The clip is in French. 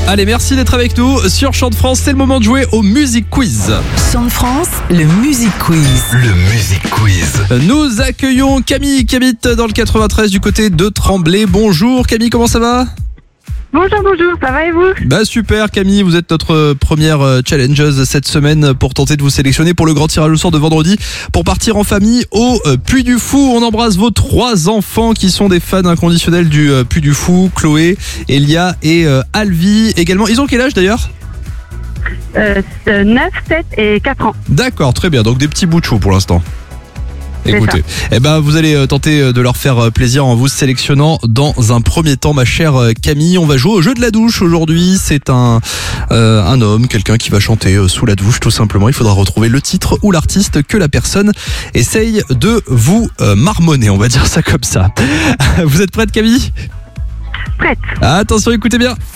Allez, merci d'être avec nous sur Chant de France. C'est le moment de jouer au Music Quiz. Chant de France, le Music Quiz. Le Music Quiz. Nous accueillons Camille qui habite dans le 93 du côté de Tremblay. Bonjour Camille, comment ça va ? Bonjour, ça va et vous ? Bah super Camille, vous êtes notre première challengeuse cette semaine pour tenter de vous sélectionner pour le grand tirage au sort de vendredi pour partir en famille au Puy du Fou. On embrasse vos 3 enfants qui sont des fans inconditionnels du Puy du Fou, Chloé, Elia et Alvi également. Ils ont quel âge d'ailleurs ? 9, 7 et 4 ans. D'accord, très bien, donc des petits bouts de chou pour l'instant. Écoutez, vous allez tenter de leur faire plaisir en vous sélectionnant dans un premier temps, ma chère Camille. On va jouer au jeu de la douche aujourd'hui. C'est un homme, quelqu'un qui va chanter sous la douche tout simplement. Il faudra retrouver le titre ou l'artiste que la personne essaye de vous marmonner, on va dire ça comme ça. Vous êtes prête Camille ? Prête. Attention, écoutez bien.